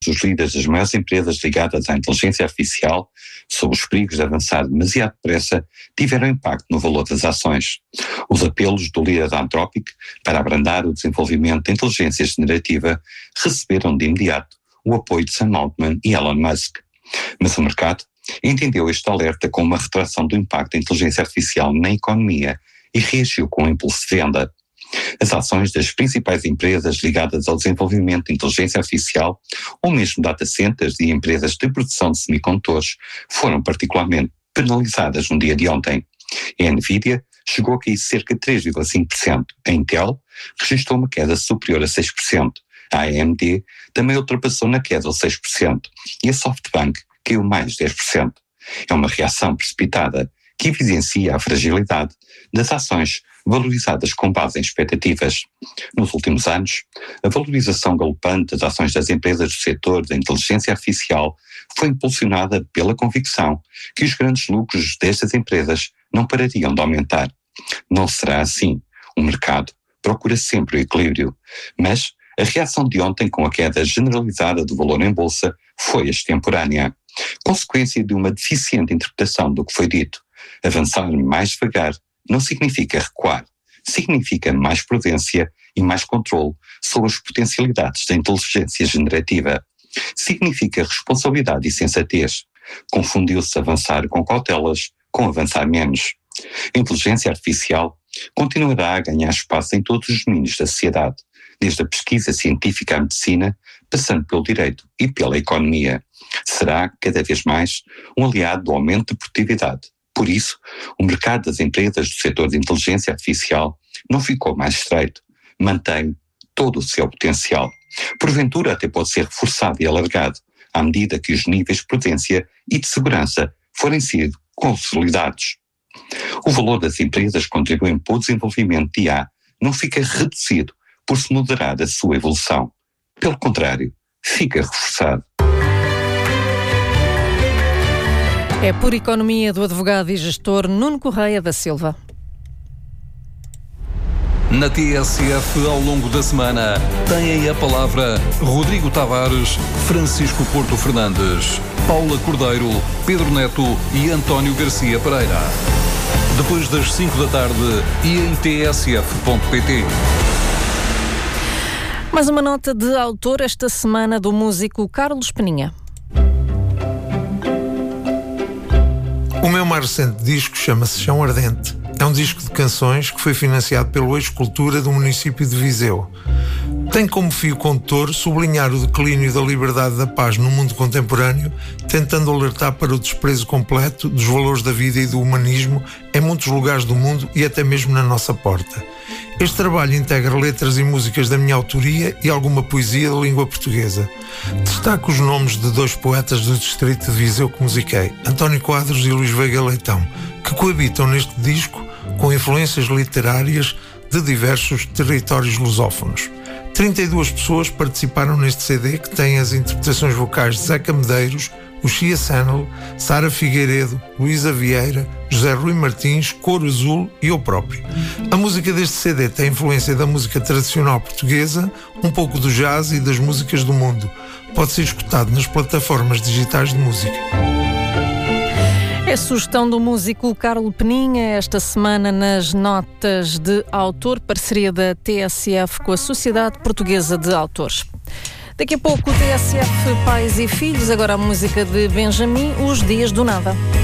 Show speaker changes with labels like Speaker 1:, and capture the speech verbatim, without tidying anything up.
Speaker 1: os líderes das maiores empresas ligadas à inteligência artificial sobre os perigos de avançar demasiado depressa tiveram impacto no valor das ações. Os apelos do líder da Anthropic para abrandar o desenvolvimento da inteligência generativa receberam de imediato o apoio de Sam Altman e Elon Musk. Mas o mercado entendeu este alerta como uma retração do impacto da inteligência artificial na economia e reagiu com um impulso de venda. As ações das principais empresas ligadas ao desenvolvimento de inteligência artificial, ou mesmo data centers e empresas de produção de semicondutores, foram particularmente penalizadas no dia de ontem. A Nvidia chegou a cair cerca de três vírgula cinco por cento. A Intel registrou uma queda superior a seis por cento. A A M D também ultrapassou na queda os seis por cento. E a SoftBank caiu mais dez por cento. É uma reação precipitada que evidencia a fragilidade das ações valorizadas com base em expectativas. Nos últimos anos, a valorização galopante das ações das empresas do setor da inteligência artificial foi impulsionada pela convicção que os grandes lucros destas empresas não parariam de aumentar. Não será assim. O mercado procura sempre o equilíbrio, mas a reação de ontem com a queda generalizada do valor em bolsa foi extemporânea, consequência de uma deficiente interpretação do que foi dito. Avançar mais devagar não significa recuar, significa mais prudência e mais controle sobre as potencialidades da inteligência generativa. Significa responsabilidade e sensatez. Confundiu-se avançar com cautelas com avançar menos. A inteligência artificial continuará a ganhar espaço em todos os domínios da sociedade, desde a pesquisa científica à medicina, passando pelo direito e pela economia. Será, cada vez mais, um aliado do aumento de produtividade. Por isso, o mercado das empresas do setor de inteligência artificial não ficou mais estreito, mantém todo o seu potencial. Porventura até pode ser reforçado e alargado, à medida que os níveis de prudência e de segurança forem sido consolidados. O valor das empresas que contribuem para o desenvolvimento de I A não fica reduzido por se moderar a sua evolução. Pelo contrário, fica reforçado.
Speaker 2: É por economia do advogado e gestor Nuno Correia da Silva.
Speaker 3: Na T S F, ao longo da semana, têm a palavra Rodrigo Tavares, Francisco Porto Fernandes, Paula Cordeiro, Pedro Neto e António Garcia Pereira. Depois das cinco da tarde e em t s f ponto p t.
Speaker 2: Mais uma nota de autor esta semana do músico Carlos Peninha.
Speaker 4: O meu mais recente disco chama-se Chão Ardente. É um disco de canções que foi financiado pelo Ex-Cultura do município de Viseu. Tem como fio condutor sublinhar o declínio da liberdade e da paz no mundo contemporâneo, tentando alertar para o desprezo completo dos valores da vida e do humanismo em muitos lugares do mundo e até mesmo na nossa porta. Este trabalho integra letras e músicas da minha autoria e alguma poesia da língua portuguesa. Destaco os nomes de dois poetas do distrito de Viseu que musiquei, António Quadros e Luís Veiga Leitão, que coabitam neste disco com influências literárias de diversos territórios lusófonos. trinta e duas pessoas participaram neste C D, que tem as interpretações vocais de Zeca Medeiros, o Chia Sanel, Sara Figueiredo, Luísa Vieira, José Rui Martins, Coro Azul e eu próprio. A música deste C D tem influência da música tradicional portuguesa, um pouco do jazz e das músicas do mundo. Pode ser escutado nas plataformas digitais de música.
Speaker 2: É a sugestão do músico Carlos Peninha esta semana nas notas de autor, parceria da T S F com a Sociedade Portuguesa de Autores. Daqui a pouco o T S F Pais e Filhos, agora a música de Benjamin, Os Dias do Nada.